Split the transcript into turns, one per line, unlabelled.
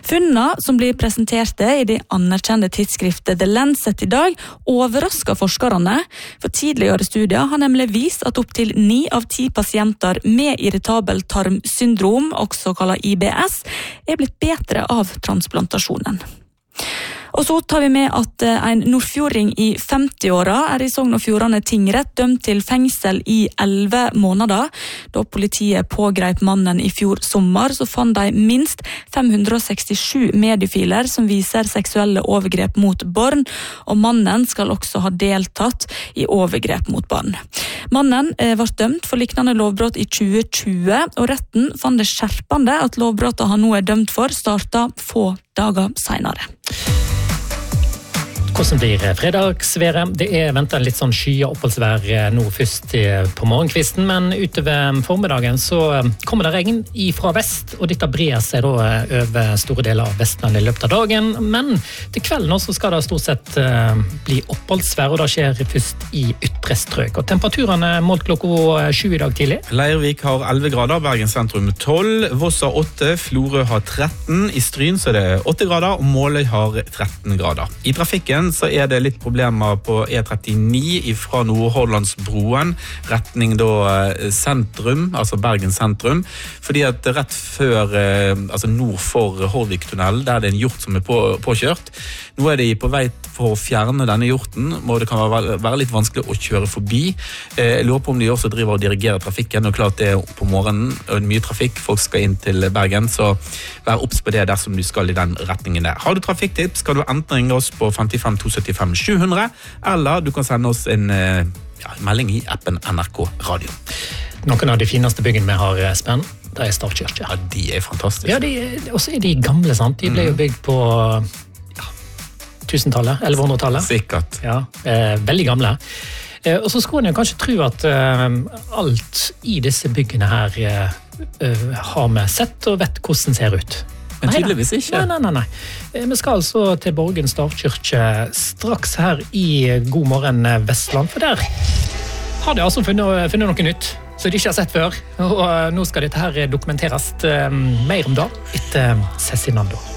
Funnene som blir presenterte i det anerkjente tidsskriftet The Lancet i dag overrasker forskerne, for tidligere studier har nemlig vist at opp til 9 av 10 pasienter med irritabel tarmsyndrom, også kallet IBS, er blitt bedre av transplantasjonen. Og så tar vi med at en nordfjording i 50-åra er i Sogn og Fjordane tingrett dømt til fengsel i 11 måneder. Da politiet pågrep mannen i fjor sommer, så fant de minst 567 mediefiler som viser seksuelle overgrep mot barn, og mannen skal også ha deltatt i overgrep mot barn. Mannen var dømt for lignende lovbrott i 2020, og retten fant det skjerpende at lovbrottet han nå er dømt for startet få dager senere.
Hvordan blir fredagsværet? Det er ventet en litt sånn skyet oppholdsvær nå først på morgenkvisten, men utover formiddagen så kommer det regn fra vest, og dette brer seg da over store deler av Vestlandet i løpet av dagen, men til kvelden også skal det stort sett bli oppholdsvær, og det skjer først i ytre strøk. Og temperaturene målt klokka 7 i dag tidlig.
Leirvik har 11 grader, Bergen sentrum 12, Voss har 8, Florø har 13, i Stryn så er det 8 grader, og Måløy har 13 grader. I trafikken så er det litt problemer på E39 fra Nordhordlandsbroen, retning da sentrum, altså Bergen sentrum, fordi at rett før, altså nord for Horvik-tunnelen, der det er en hjort som er påkjørt. Nå er de på vei for å fjerne denne hjorten, og det kan være litt vanskelig å kjøre forbi. Jeg lurer på om de også driver og dirigerer trafikken, og klart det er på morgenen, og mye trafikk, folk skal inn til Bergen, så vær obs på det dersom du skal i den retningen der. Har du trafikktips, skal du enten ringe oss på 55 275 700, eller du kan sende oss en melding i appen NRK Radio.
Noen av de fineste byggene vi har, Espen, det er Stavkirke.
Ja, de er fantastiske.
Ja, også er de gamle, sant? De ble jo bygd på 1000-tallet, 1100-tallet.
Sikkert.
Ja, veldig gamle. Og så skulle en kanskje tro at alt i disse byggene her har vi sett og vet hvordan det ser ut.
Men tydeligvis ikke.
Nei. Vi skal altså til Borgen stavkirke straks her i God morgen Vestland, for der har de altså funnet noe nytt som de ikke har sett før. Og nå skal dette her dokumenteres mer om det etter Cezinando.